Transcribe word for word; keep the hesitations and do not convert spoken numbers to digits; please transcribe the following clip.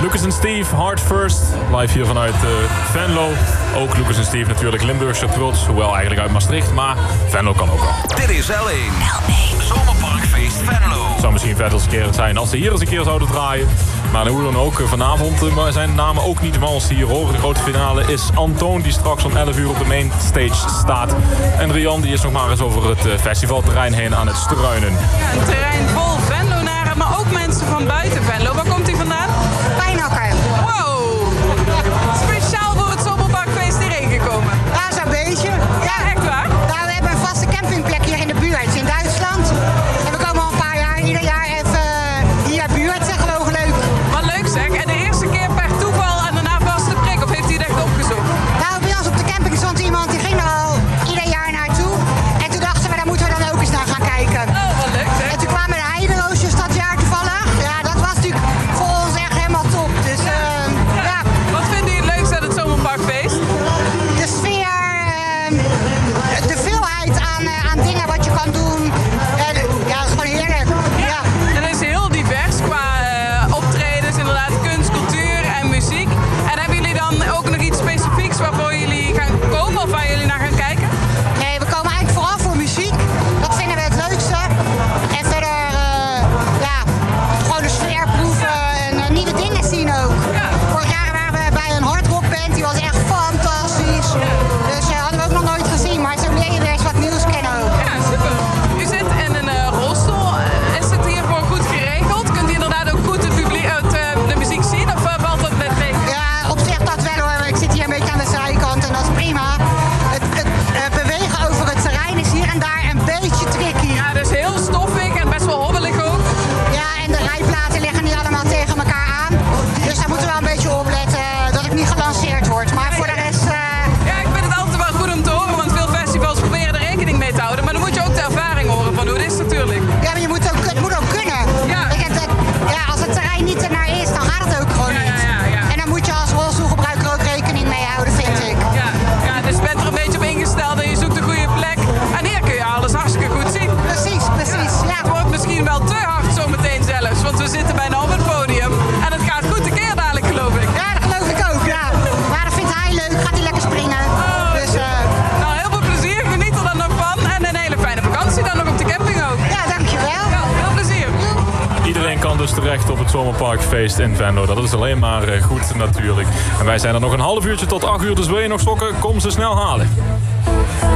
Lucas en Steve, Heart First. Live hier vanuit uh, Venlo. Ook Lucas en Steve natuurlijk Limburgse trots. Hoewel eigenlijk uit Maastricht, maar Venlo kan ook wel. Dit is L één. Zomerparkfeest Venlo. Het zou misschien vet als een keer zijn als ze hier eens een keer zouden draaien. Maar hoe dan ook, vanavond zijn namen ook niet mals hier horen. De grote finale is Antoon, die straks om elf uur op de main stage staat. En Rian, die is nog maar eens over het festivalterrein heen aan het struinen. Ja, een terrein vol Venlonaren, maar ook mensen van buiten Venlo. Waar komt u vandaan? Pijnakker. Wow! Speciaal voor het Zomerparkfeest hierheen gekomen. Ja, zo'n beetje. Ja, echt waar? Nou, we hebben een vaste campingplek hier in de buurt, in Duitsland. En we komen al een paar jaar, ieder jaar even hier buurt, zeg, gewoon leuk. Wat leuk zeg. En de eerste keer per toeval en daarna vaste prik, of heeft u het echt opgezocht? Nou, bij ons op de camping stond iemand, die ging er al ieder jaar naartoe. En toen dachten we, daar moeten we dan ook eens naar gaan kijken. Oh, wat leuk zeg. En toen kwamen de heideroosjes dat jaar toevallig. Ja, dat was natuurlijk voor ons echt helemaal top. Dus uh, ja. ja. Wat vinden jullie het leukste aan het Zomerparkfeest? De sfeer, uh, de veelheid aan, uh, aan dingen wat je kan doen. En, ja, dat is gewoon heerlijk. Ja. En het is heel divers qua uh, optredens, inderdaad kunst, cultuur en muziek. En hebben jullie dan ook nog iets specifieks waarvoor jullie gaan komen of waar jullie naar gaan kijken? Nee, we komen eigenlijk vooral voor muziek. Dat vinden we het leukste. En verder, uh, ja, gewoon de sfeer proeven en uh, nieuwe dingen zien ook. Ja. Vorig jaar waren we bij een hardrockband, die was echt fantastisch. Dus uh, hadden we ook nog nooit gezien, maar zo leer je weer eens wat nieuws kennen ook. Ja, super. U zit in een uh, rolstoel. Is het hiervoor goed geregeld? Kunt u inderdaad ook goed het publiek, uh, de muziek zien of uh, valt dat net tegen? Ja, op zich dat wel hoor. Ik zit hier een beetje aan de zijkant en dat is prima. Het, het uh, bewegen over het terrein is hier en daar een beetje tricky. Ja, dus heel stoffig en best wel hobbelig ook. Ja, en de rijplaten liggen niet allemaal tegen elkaar aan. Dus daar moeten we wel een beetje op letten dat het niet gelanceerd wordt. Maar voor de rest... Uh... Ja, ik vind het altijd wel goed om te horen, want veel festivals proberen er rekening mee te houden. Maar dan moet je ook de ervaring horen van hoe het is natuurlijk. Ja, maar je moet ook, het moet ook kunnen. Ja. Ik heb dat, ja, als het terrein niet ernaar is, dan gaat het ook gewoon Ja, niet. ja, ja, ja. En dan moet je als rolstoelgebruiker ook rekening mee houden, vind ik. Ja, ja, dus je bent er een beetje op ingesteld en je zoekt een goede plek. En hier kun je alles hartstikke goed zien. Precies, precies. Ja. Het wordt misschien wel te hard zometeen zelfs, want we zitten bijna op het podium. En het gaat goed een keer dadelijk, geloof ik. Ja, dat geloof ik ook, ja. Maar dat vindt hij leuk, gaat hij lekker springen. Oh, Dus, uh, nou, heel veel plezier, geniet er dan nog van. En een hele fijne vakantie dan nog op de camping ook. ja, dankjewel. Ja, veel plezier. Iedereen kan dus terecht op het Zomerparkfeest in Venlo. Dat is alleen maar uh, goed natuurlijk. En wij zijn er nog een half uurtje tot acht uur, dus wil je nog sokken? Kom ze snel halen.